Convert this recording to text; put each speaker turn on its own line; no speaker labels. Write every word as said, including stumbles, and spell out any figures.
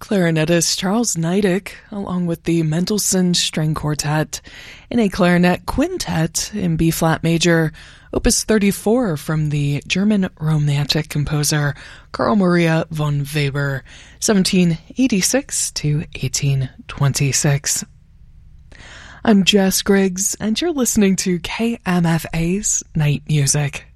clarinetist Charles Neidig, along with the Mendelssohn String Quartet, in a clarinet quintet in B-flat major, Opus thirty-four from the German Romantic composer Carl Maria von Weber, seventeen eighty-six to eighteen twenty-six. I'm Jess Griggs, and you're listening to K M F A's Night Music.